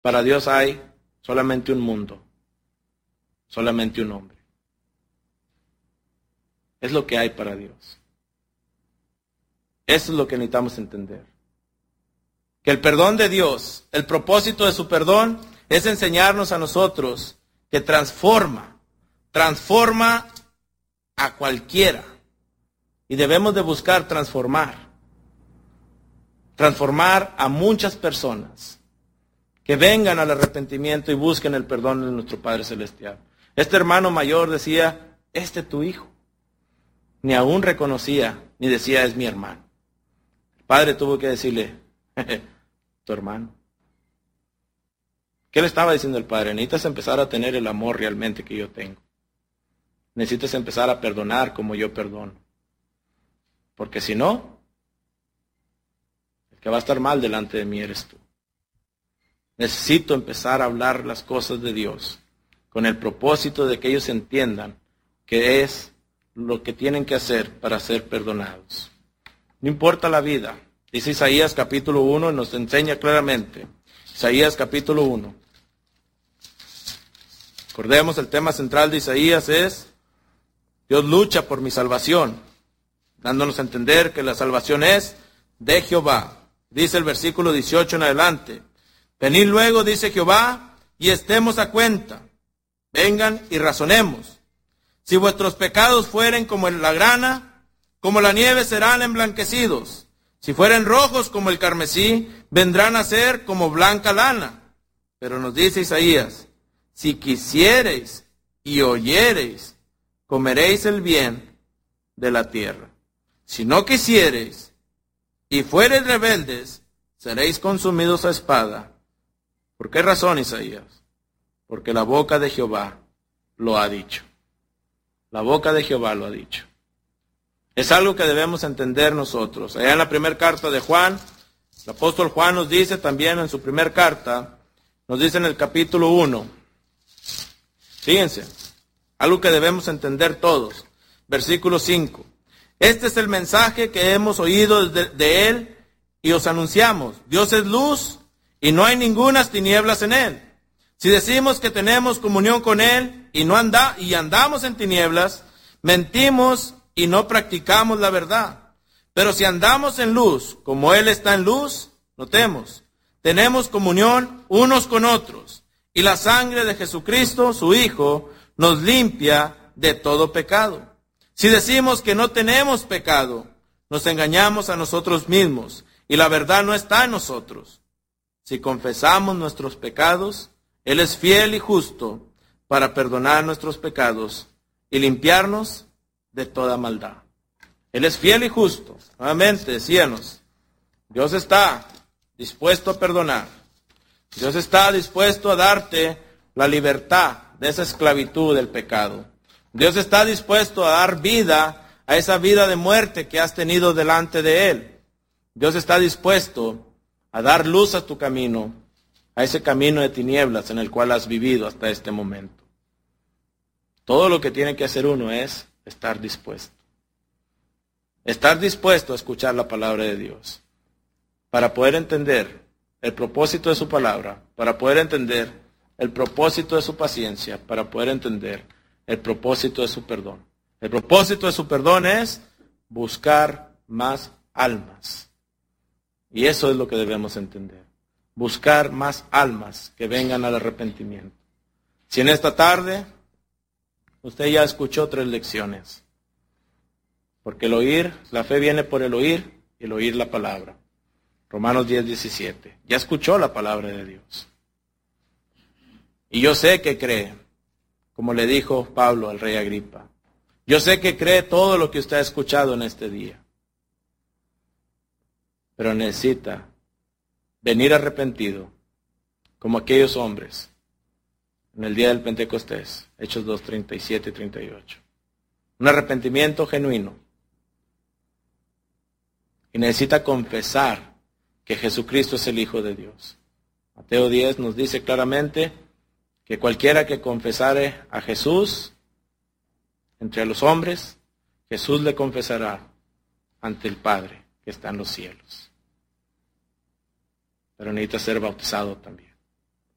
Para Dios hay solamente un mundo, solamente un hombre. Es lo que hay para Dios. Eso es lo que necesitamos entender. Que el perdón de Dios, el propósito de su perdón, es enseñarnos a nosotros que transforma a cualquiera. Y debemos de buscar transformar a muchas personas que vengan al arrepentimiento y busquen el perdón de nuestro Padre Celestial. Este hermano mayor decía, tu hijo. Ni aún reconocía, ni decía, es mi hermano. El padre tuvo que decirle, tu hermano. ¿Qué le estaba diciendo el padre? Necesitas empezar a tener el amor realmente que yo tengo. Necesitas empezar a perdonar como yo perdono. Porque si no, el que va a estar mal delante de mí eres tú. Necesito empezar a hablar las cosas de Dios con el propósito de que ellos entiendan que es lo que tienen que hacer para ser perdonados. No importa la vida. Dice Isaías capítulo 1 y nos enseña claramente. Isaías capítulo 1. Recordemos, el tema central de Isaías es Dios lucha por mi salvación, dándonos a entender que la salvación es de Jehová. Dice el versículo 18 en adelante. Venid luego, dice Jehová, y estemos a cuenta. Vengan y razonemos. Si vuestros pecados fueren como la grana, como la nieve serán emblanquecidos. Si fueren rojos como el carmesí, vendrán a ser como blanca lana. Pero nos dice Isaías, si quisiereis y oyereis, comeréis el bien de la tierra. Si no quisiereis y fuereis rebeldes, seréis consumidos a espada. ¿Por qué razón, Isaías? Porque la boca de Jehová lo ha dicho. La boca de Jehová lo ha dicho. Es algo que debemos entender nosotros. Allá en la primera carta de Juan, el apóstol Juan nos dice también en su primera carta, nos dice en el capítulo 1, fíjense, algo que debemos entender todos. Versículo 5. Este es el mensaje que hemos oído de él y os anunciamos. Dios es luz y no hay ningunas tinieblas en él. Si decimos que tenemos comunión con él y andamos en tinieblas, mentimos y no practicamos la verdad. Pero si andamos en luz, como él está en luz, notemos, tenemos comunión unos con otros. Y la sangre de Jesucristo, su Hijo, nos limpia de todo pecado. Si decimos que no tenemos pecado, nos engañamos a nosotros mismos y la verdad no está en nosotros. Si confesamos nuestros pecados, Él es fiel y justo para perdonar nuestros pecados y limpiarnos de toda maldad. Él es fiel y justo. Nuevamente, decíamos, Dios está dispuesto a perdonar. Dios está dispuesto a darte la libertad de esa esclavitud del pecado. Dios está dispuesto a dar vida a esa vida de muerte que has tenido delante de Él. Dios está dispuesto a dar luz a tu camino, a ese camino de tinieblas en el cual has vivido hasta este momento. Todo lo que tiene que hacer uno es estar dispuesto. Estar dispuesto a escuchar la palabra de Dios para poder entender el propósito de su palabra, para poder entender el propósito de su paciencia, para poder entender el propósito de su perdón. El propósito de su perdón es buscar más almas. Y eso es lo que debemos entender. Buscar más almas que vengan al arrepentimiento. Si en esta tarde usted ya escuchó 3 lecciones. Porque el oír, la fe viene por el oír y el oír la palabra. Romanos 10:17. Ya escuchó la palabra de Dios. Y yo sé que cree, como le dijo Pablo al rey Agripa. Yo sé que cree todo lo que usted ha escuchado en este día. Pero necesita venir arrepentido, como aquellos hombres en el día del Pentecostés, Hechos 2:37 y 38. Un arrepentimiento genuino. Y necesita confesar que Jesucristo es el Hijo de Dios. Mateo 10 nos dice claramente que cualquiera que confesare a Jesús entre los hombres, Jesús le confesará ante el Padre que está en los cielos. Pero necesita ser bautizado también.